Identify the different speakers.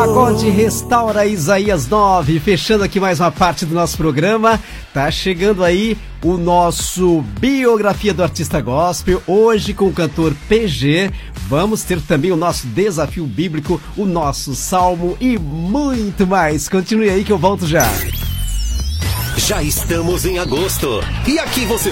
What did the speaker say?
Speaker 1: Pagode Restaura Isaías 9, fechando aqui mais uma parte do nosso programa. Tá chegando aí o nosso Biografia do Artista Gospel, hoje com o cantor PG. Vamos ter também o nosso Desafio Bíblico, o nosso Salmo e muito mais. Continue aí que eu volto já.
Speaker 2: Já estamos em agosto e aqui você